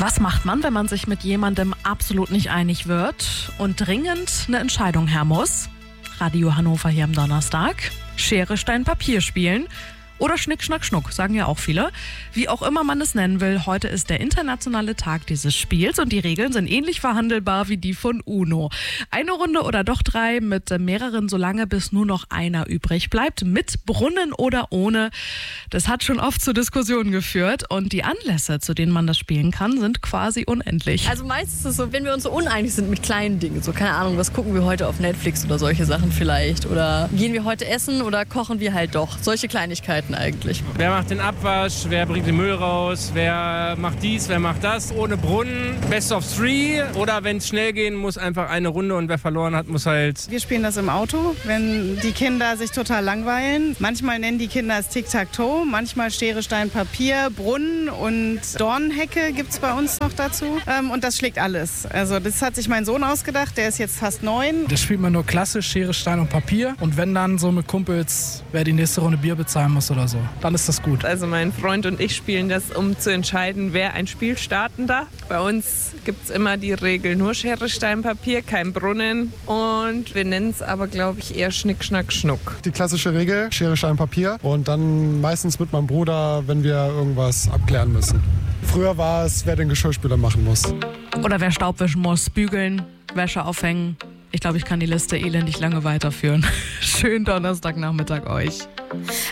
Was macht man, wenn man sich mit jemandem absolut nicht einig wird und dringend eine Entscheidung her muss? Radio Hannover hier am Donnerstag. Schere, Stein, Papier spielen. Oder Schnick, Schnack, Schnuck, sagen ja auch viele. Wie auch immer man es nennen will, heute ist der internationale Tag dieses Spiels und die Regeln sind ähnlich verhandelbar wie die von UNO. Eine Runde oder doch 3 mit mehreren, solange bis nur noch einer übrig bleibt, mit Brunnen oder ohne. Das hat schon oft zu Diskussionen geführt und die Anlässe, zu denen man das spielen kann, sind quasi unendlich. Also meistens ist es so, wenn wir uns so uneinig sind mit kleinen Dingen, so keine Ahnung, was gucken wir heute auf Netflix oder solche Sachen vielleicht, oder gehen wir heute essen oder kochen wir halt doch, solche Kleinigkeiten eigentlich. Wer macht den Abwasch, wer bringt den Müll raus, wer macht dies, wer macht das, ohne Brunnen, best of 3 oder wenn es schnell gehen muss, einfach eine Runde und wer verloren hat, muss halt... Wir spielen das im Auto, wenn die Kinder sich total langweilen. Manchmal nennen die Kinder es Tic-Tac-Toe, manchmal Schere, Stein, Papier, Brunnen und Dornenhecke gibt es bei uns noch dazu und das schlägt alles. Also das hat sich mein Sohn ausgedacht, der ist jetzt fast 9. Das spielt man nur klassisch, Schere, Stein und Papier und wenn dann so mit Kumpels, wer die nächste Runde Bier bezahlen muss oder so, dann ist das gut. Also mein Freund und ich spielen das, um zu entscheiden, wer ein Spiel starten darf. Bei uns gibt es immer die Regel nur Schere, Stein, Papier, kein Brunnen und wir nennen es aber, glaube ich, eher Schnick, Schnack, Schnuck. Die klassische Regel, Schere, Stein, Papier und dann meistens mit meinem Bruder, wenn wir irgendwas abklären müssen. Früher war es, wer den Geschirrspüler machen muss. Oder wer Staub wischen muss, bügeln, Wäsche aufhängen. Ich glaube, ich kann die Liste elendig lange weiterführen. Schönen Donnerstagnachmittag euch.